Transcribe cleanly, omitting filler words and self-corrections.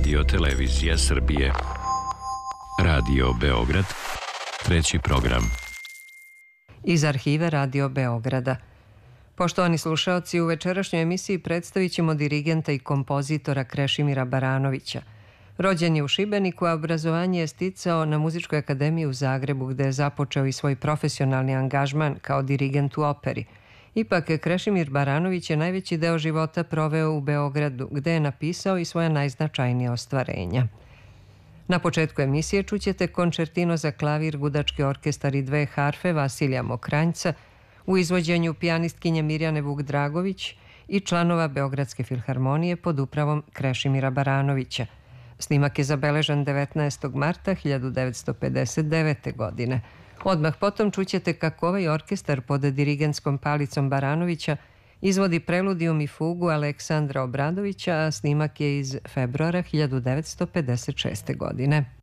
Radio Televizija Srbije. Radio Beograd, treći program. Iz arhive Radio Beograda. Poštovani slušaoci, u večerašnjoj emisiji predstavit ćemo dirigenta i kompozitora Krešimira Baranovića. Rođen je u Šibeniku, a obrazovanje je sticao na Muzičkoj akademiji u Zagrebu, gde je započeo i svoj profesionalni angažman kao dirigent u operi. Ipak, Krešimir Baranović je najveći deo života proveo u Beogradu, gde je napisao i svoja najznačajnija ostvarenja. Na početku emisije čućete končertino za klavir, gudački orkestar i dve harfe Vasilija Mokranjca u izvođenju pijanistkinje Mirjane Vuk-Dragović i članova Beogradske filharmonije pod upravom Krešimira Baranovića. Snimak je zabeležen 19. marta 1959. godine. Odmah potom čućete kako ovaj orkestar pod dirigentskom palicom Baranovića izvodi preludijum i fugu Aleksandra Obradovića, a snimak je iz februara 1956. godine.